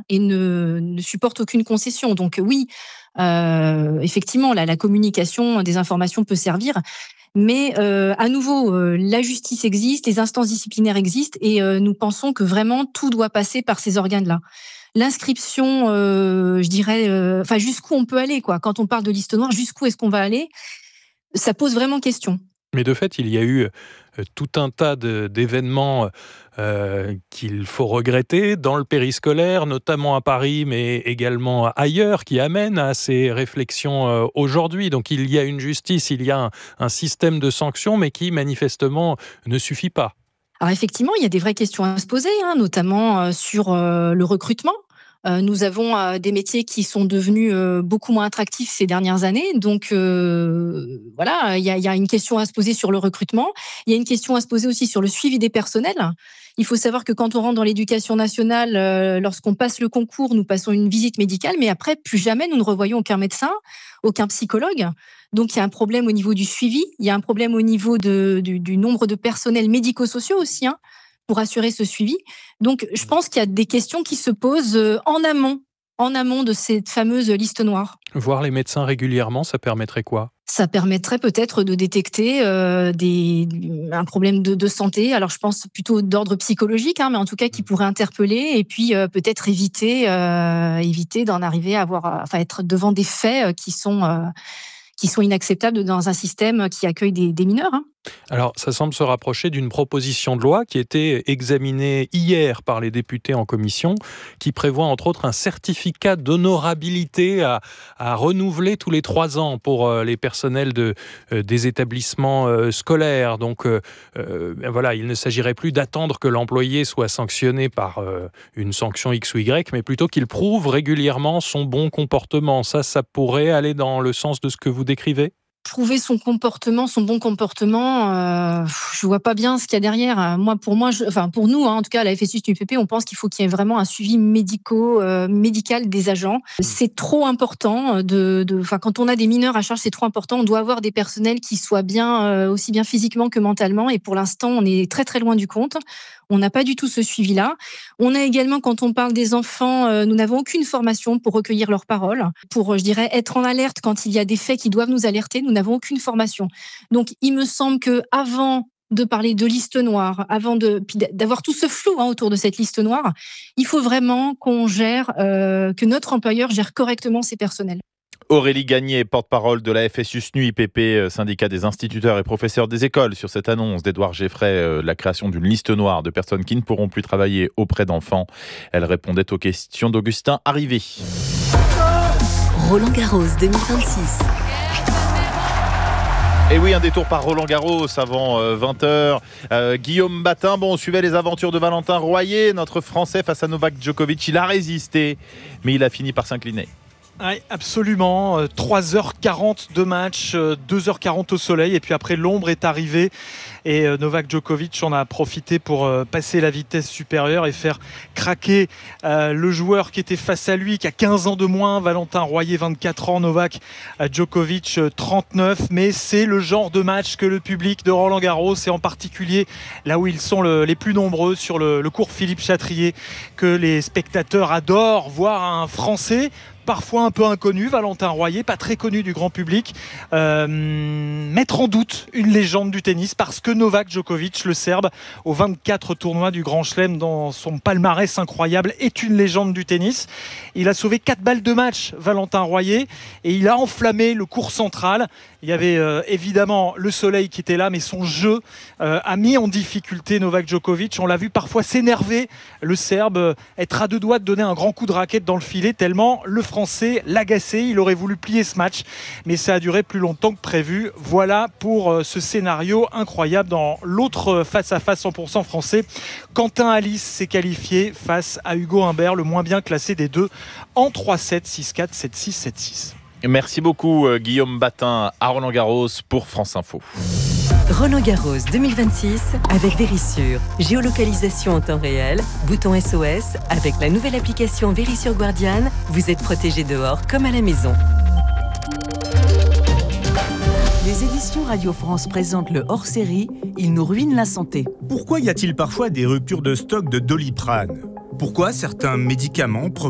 et ne supporte aucune concession. Donc oui, effectivement, la communication des informations peut servir. Mais à nouveau, la justice existe, les instances disciplinaires existent et nous pensons que vraiment tout doit passer par ces organes-là. L'inscription, je dirais, jusqu'où on peut aller, quoi. Quand on parle de liste noire, jusqu'où est-ce qu'on va aller? Ça pose vraiment question. Mais de fait, il y a eu tout un tas d'événements qu'il faut regretter dans le périscolaire, notamment à Paris, mais également ailleurs, qui amènent à ces réflexions aujourd'hui. Donc il y a une justice, il y a un système de sanctions, mais qui manifestement ne suffit pas. Alors effectivement, il y a des vraies questions à se poser, notamment sur le recrutement. Nous avons des métiers qui sont devenus beaucoup moins attractifs ces dernières années. Donc voilà, il y a une question à se poser sur le recrutement. Il y a une question à se poser aussi sur le suivi des personnels. Il faut savoir que quand on rentre dans l'éducation nationale, lorsqu'on passe le concours, nous passons une visite médicale, mais après, plus jamais nous ne revoyons aucun médecin, aucun psychologue. Donc il y a un problème au niveau du suivi, il y a un problème au niveau du nombre de personnels médico-sociaux aussi, pour assurer ce suivi. Donc, je pense qu'il y a des questions qui se posent en amont de cette fameuse liste noire. Voir les médecins régulièrement, ça permettrait quoi ? Ça permettrait peut-être de détecter un problème de santé. Alors, je pense plutôt d'ordre psychologique, mais en tout cas qui pourrait interpeller et puis peut-être éviter d'en arriver à être devant des faits qui sont inacceptables dans un système qui accueille des mineurs. Alors, ça semble se rapprocher d'une proposition de loi qui était examinée hier par les députés en commission, qui prévoit entre autres un certificat d'honorabilité à renouveler tous les 3 ans pour les personnels des établissements scolaires. Donc, voilà, il ne s'agirait plus d'attendre que l'employé soit sanctionné par une sanction X ou Y, mais plutôt qu'il prouve régulièrement son bon comportement. Ça pourrait aller dans le sens de ce que vous décrivez ? Prouver son bon comportement, je vois pas bien ce qu'il y a derrière. Pour nous, en tout cas, à la FSU SNUIPP, on pense qu'il faut qu'il y ait vraiment un suivi médical des agents. C'est trop important quand on a des mineurs à charge, c'est trop important. On doit avoir des personnels qui soient bien, aussi bien physiquement que mentalement. Et pour l'instant, on est très très loin du compte. On n'a pas du tout ce suivi-là. On a également, quand on parle des enfants, nous n'avons aucune formation pour recueillir leurs paroles, pour, je dirais, être en alerte quand il y a des faits qui doivent nous alerter. Nous n'avons aucune formation. Donc, il me semble que avant de parler de liste noire, d'avoir tout ce flou autour de cette liste noire, il faut vraiment que notre employeur gère correctement ses personnels. Aurélie Gagné, porte-parole de la FSU SNUIPP, syndicat des instituteurs et professeurs des écoles, sur cette annonce d'Édouard Geffray, la création d'une liste noire de personnes qui ne pourront plus travailler auprès d'enfants. Elle répondait aux questions d'Augustin Arrivé. Roland Garros 2026. Et oui, un détour par Roland Garros avant 20h. Guillaume Batin, on suivait les aventures de Valentin Royer, notre Français face à Novak Djokovic. Il a résisté, mais il a fini par s'incliner. Oui, absolument. 3h40 de match, 2h40 au soleil, et puis après l'ombre est arrivée et Novak Djokovic en a profité pour passer la vitesse supérieure et faire craquer le joueur qui était face à lui, qui a 15 ans de moins, Valentin Royer 24 ans, Novak Djokovic 39, mais c'est le genre de match que le public de Roland Garros, et en particulier là où ils sont les plus nombreux sur le cours Philippe Chatrier, que les spectateurs adorent voir un Français parfois un peu inconnu, Valentin Royer, pas très connu du grand public, mettre en doute une légende du tennis, parce que Novak Djokovic, le Serbe, aux 24 tournois du Grand Chelem, dans son palmarès incroyable, est une légende du tennis. Il a sauvé 4 balles de match, Valentin Royer, et il a enflammé le court central. Il y avait évidemment le soleil qui était là, mais son jeu a mis en difficulté Novak Djokovic. On l'a vu parfois s'énerver, le Serbe, être à 2 doigts de donner un grand coup de raquette dans le filet, tellement le Français l'agaçait. Il aurait voulu plier ce match, mais ça a duré plus longtemps que prévu. Voilà pour ce scénario incroyable. Dans l'autre face-à-face 100% français, Quentin Alice s'est qualifié face à Hugo Humbert, le moins bien classé des deux, en 3-7, 6-4, 7-6, 7-6. Merci beaucoup Guillaume Batin à Roland Garros pour France Info. Roland Garros 2026 avec Vérissure. Géolocalisation en temps réel, bouton SOS. Avec la nouvelle application Vérissure Guardian, vous êtes protégé dehors comme à la maison. Les éditions Radio France présentent le hors-série « Il nous ruine la santé ». Pourquoi y a-t-il parfois des ruptures de stock de Doliprane ? Pourquoi certains médicaments